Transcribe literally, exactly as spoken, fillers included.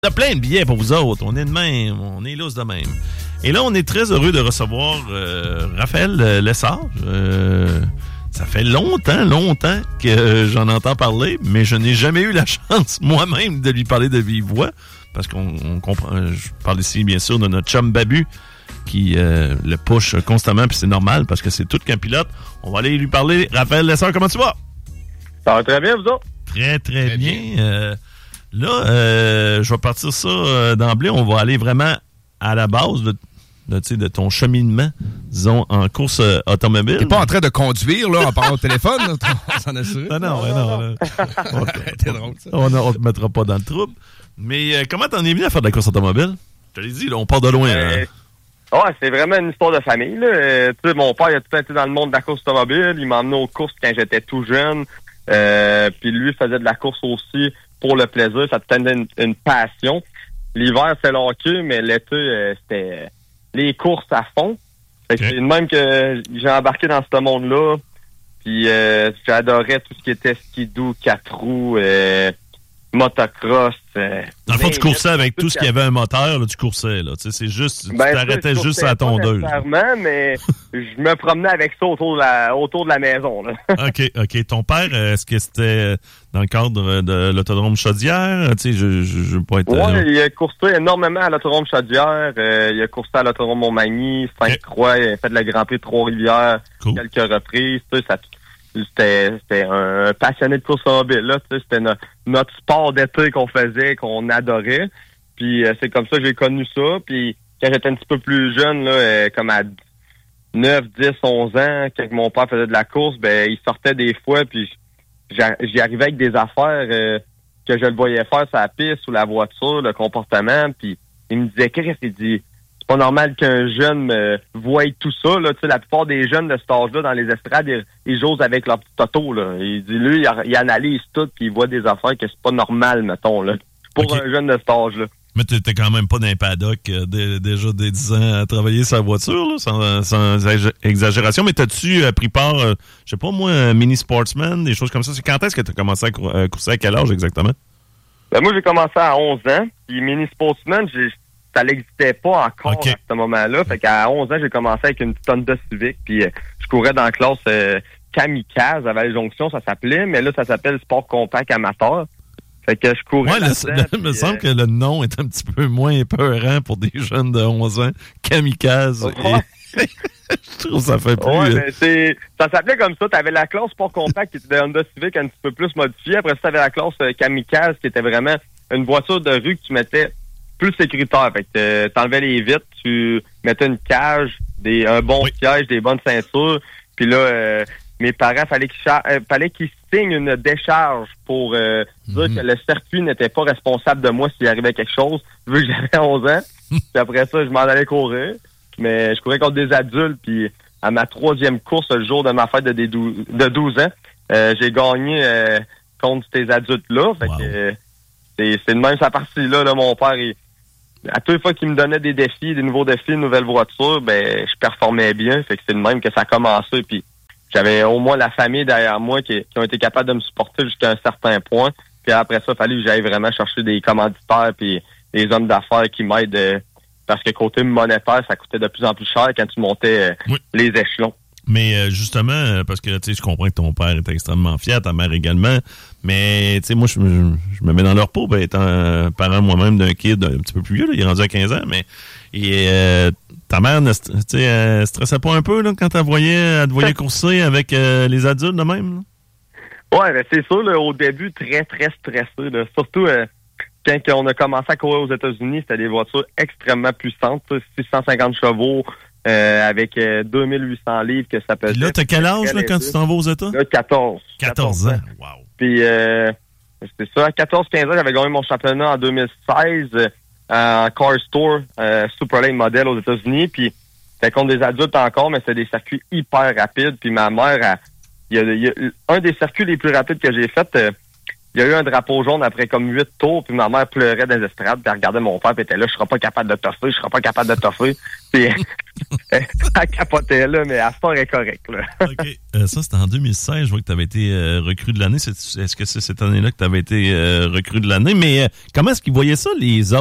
On a plein de billets pour vous autres. On est de même. On est lousse de même. Et là, on est très heureux de recevoir euh, Raphaël Lessard. Euh, ça fait longtemps, longtemps que j'en entends parler, mais je n'ai jamais eu la chance moi-même de lui parler de vive voix. Parce qu'on on comprend. Je parle ici, bien sûr, de notre chum Babu qui euh, le push constamment, puis c'est normal parce que c'est tout qu'un pilote. On va aller lui parler. Raphaël Lessard, comment tu vas? Ça va très bien, vous autres? Très, très, très bien. bien. Euh, Là, euh, je vais partir ça euh, d'emblée. On va aller vraiment à la base de, de, de ton cheminement, disons, en course euh, automobile. T'es pas en train de conduire, là, en parlant au téléphone, là, on s'en assure. Non, non, non. non, non. on, T'es drôle, ça. On ne te mettra pas dans le trouble. Mais euh, comment t'en es venu à faire de la course automobile? Je te l'ai dit, là, on part de loin. Euh, hein. Ouais, c'est vraiment une histoire de famille. Là. Euh, tu sais, mon père, il a tout été dans le monde de la course automobile. Il m'a emmené aux courses quand j'étais tout jeune. Euh, puis lui faisait de la course aussi pour le plaisir, ça te tenait une, une passion. L'hiver, c'est l'hockey, mais l'été, euh, c'était les courses à fond. Fait que okay. C'est de même que j'ai embarqué dans ce monde-là. Puis euh, j'adorais tout ce qui était skidoo, quatre roues, euh, motocross. Euh, dans le fond, tu coursais avec tout ce qui avait un moteur, là, tu coursais. Là. Tu sais, c'est juste, tu ben, t'arrêtais ça, juste à la tondeuse. Pas mais je me promenais avec ça autour de la, autour de la maison. Là. OK, OK. Ton père, est-ce que c'était dans le cadre de l'autodrome Chaudière? Tu sais, je, je, je veux pas être... Oui, il a coursé énormément à l'autodrome Chaudière. Euh, il a coursé à l'autodrome Montmagny, Sainte-Croix. Okay. Il a fait le Grand Prix de Trois-Rivières cool. quelques reprises. Tu sais, ça... C'était, c'était un passionné de course automobile, là, tu sais, c'était no, notre sport d'été qu'on faisait, qu'on adorait. Puis euh, c'est comme ça que j'ai connu ça. Puis quand j'étais un petit peu plus jeune, là, euh, comme à neuf, dix, onze ans, quand mon père faisait de la course, ben il sortait des fois, puis j'y arrivais avec des affaires euh, que je le voyais faire sur la piste, ou la voiture, le comportement. Puis il me disait, Chris, il dit, c'est pas normal qu'un jeune euh, voie tout ça. Là. Tu sais, la plupart des jeunes de cet âge-là, dans les estrades, ils, ils jouent avec leur petit auto. Là. Il dit, lui, il, il analyse tout, puis il voit des affaires que c'est pas normal, mettons, là, pour okay. un jeune de cet âge-là. Mais t'étais quand même pas dans un paddock euh, dès, déjà dès dix ans à travailler sa voiture, là, sans, sans exagération. Mais t'as-tu euh, pris part, euh, je sais pas moi, un mini sportsman, des choses comme ça? C'est quand est-ce que t'as commencé à cour- euh, courser? À quel âge exactement? Ben, moi, j'ai commencé à onze ans. Puis mini sportsman, j'ai ça n'existait pas encore okay. à ce moment-là. Fait qu'à onze ans, j'ai commencé avec une petite Honda Civic, puis euh, je courais dans la classe euh, Kamikaze à Vallée-Jonction, ça s'appelait, mais là, ça s'appelle Sport Compact Amateur. Fait que je courais. Ouais, il me semble euh... que le nom est un petit peu moins épeurant pour des jeunes de onze ans. Kamikaze. Ouais. Et... je trouve ça fait plus... Ouais, mais c'est... ça s'appelait comme ça. T'avais la classe Sport Compact qui était de Honda Civic un petit peu plus modifiée. Après ça, t'avais la classe euh, Kamikaze qui était vraiment une voiture de rue que tu mettais plus sécuritaire. Fait que euh, t'enlevais les vitres, tu mettais une cage, des un bon oui. siège, des bonnes ceintures. Puis là, euh, mes parents, fallait qu'ils, char- euh, fallait qu'ils signent une décharge pour euh, mm-hmm. dire que le circuit n'était pas responsable de moi s'il arrivait quelque chose, vu que j'avais onze ans. Puis après ça, je m'en allais courir. Mais je courais contre des adultes. Puis à ma troisième course, le jour de ma fête de, des dou- de douze ans, euh, j'ai gagné euh, contre ces adultes-là. Fait wow. que euh, c'est, c'est de même sa partie-là. Là, mon père, il, à toutes les fois qu'il me donnait des défis, des nouveaux défis, une nouvelle voiture, ben je performais bien. Fait que c'est de même que ça a commencé. Puis j'avais au moins la famille derrière moi qui, qui ont été capables de me supporter jusqu'à un certain point. Puis après ça, il fallait que j'aille vraiment chercher des commanditaires puis des hommes d'affaires qui m'aident. Euh, parce que côté monétaire, ça coûtait de plus en plus cher quand tu montais euh, oui. les échelons. Mais euh, justement, parce que tu sais, je comprends que ton père est extrêmement fier, ta mère également. Mais tu sais, moi, je, je, je me mets dans leur peau, ben, étant euh, parent moi-même d'un kid un petit peu plus vieux, là, il est rendu à quinze ans, mais et, euh, ta mère ne euh, stressait pas un peu là, quand elle, voyait, elle te voyait courser avec euh, les adultes de même? Là? Ouais, ben, c'est sûr, là, au début, très, très stressé. Là. Surtout euh, quand on a commencé à courir aux États-Unis, c'était des voitures extrêmement puissantes, six cent cinquante chevaux, euh, avec euh, deux mille huit cents livres que ça pesait. Là, t'as quel âge là, quand tu t'en vas aux États? Là, quatorze. quatorze ans, wow. Puis, euh, c'est ça, à quatorze quinze ans, j'avais gagné mon championnat en deux mille seize euh, en Car Store, euh, Super Lane Model aux États-Unis. Puis, c'était contre des adultes encore, mais c'était des circuits hyper rapides. Puis, ma mère, il y a, y a un des circuits les plus rapides que j'ai fait, euh, il y a eu un drapeau jaune après comme huit tours, puis ma mère pleurait dans les estrades, puis elle regardait mon père, puis elle était là, je serai pas capable de toffer, je serai pas capable de toffer. Puis elle capotait là, mais à ce temps, elle est correcte, là. OK. Euh, ça, c'était en deux mille seize, je vois que tu avais été euh, recrue de l'année. C'est, est-ce que c'est cette année-là que tu avais été euh, recrue de l'année? Mais euh, comment est-ce qu'ils voyaient ça, les autres?